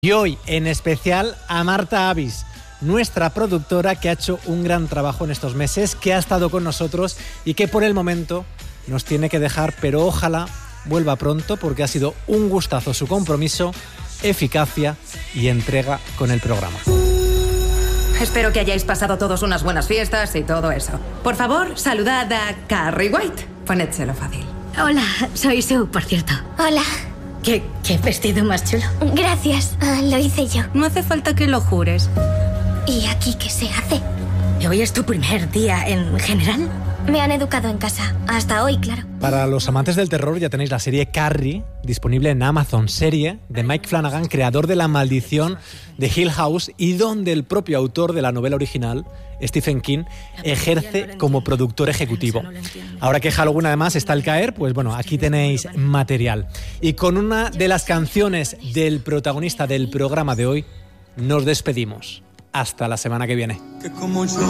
Y hoy, en especial, a Marta Avis, nuestra productora que ha hecho un gran trabajo en estos meses, que ha estado con nosotros y que por el momento nos tiene que dejar, pero ojalá vuelva pronto porque ha sido un gustazo su compromiso, eficacia y entrega con el programa. Espero que hayáis pasado todos unas buenas fiestas y todo eso. Por favor, saludad a Carrie White. Ponédselo fácil. Hola, soy Sue, por cierto. Hola. ¿Qué vestido más chulo? Gracias, lo hice yo. No hace falta que lo jures. ¿Y aquí qué se hace? ¿Hoy es tu primer día en general? Me han educado en casa, hasta hoy, claro. Para los amantes del terror ya tenéis la serie Carrie, disponible en Amazon, serie de Mike Flanagan, creador de La Maldición de Hill House y donde el propio autor de la novela original, Stephen King, ejerce como productor ejecutivo. Ahora que Halloween además está al caer, pues bueno, aquí tenéis material. Y con una de las canciones del protagonista del programa de hoy, nos despedimos. Hasta la semana que viene. Que como yo